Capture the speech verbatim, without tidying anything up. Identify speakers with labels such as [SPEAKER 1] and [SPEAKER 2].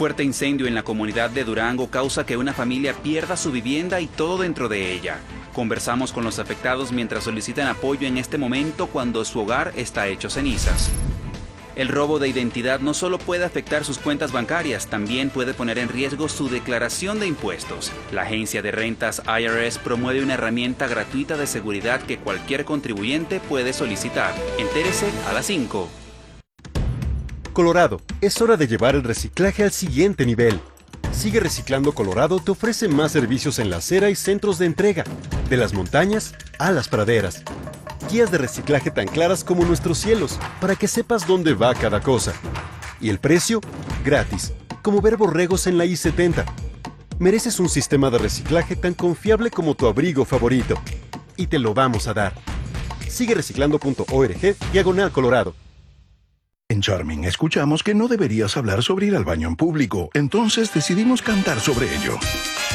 [SPEAKER 1] fuerte incendio en la comunidad de Durango causa que una familia pierda su vivienda y todo dentro de ella. Conversamos con los afectados mientras solicitan apoyo en este momento cuando su hogar está hecho cenizas. El robo de identidad no solo puede afectar sus cuentas bancarias, también puede poner en riesgo su declaración de impuestos. La agencia de rentas I R S promueve una herramienta gratuita de seguridad que cualquier contribuyente puede solicitar. Entérese a las cinco.
[SPEAKER 2] Colorado, es hora de llevar el reciclaje al siguiente nivel. Sigue Reciclando Colorado te ofrece más servicios en la acera y centros de entrega, de las montañas a las praderas. Guías de reciclaje tan claras como nuestros cielos, para que sepas dónde va cada cosa. Y el precio, gratis, como ver borregos en la I setenta. Mereces un sistema de reciclaje tan confiable como tu abrigo favorito. Y te lo vamos a dar. Sigue reciclando punto org, diagonal Colorado.
[SPEAKER 3] En Charming escuchamos que no deberías hablar sobre ir al baño en público, entonces decidimos cantar sobre ello.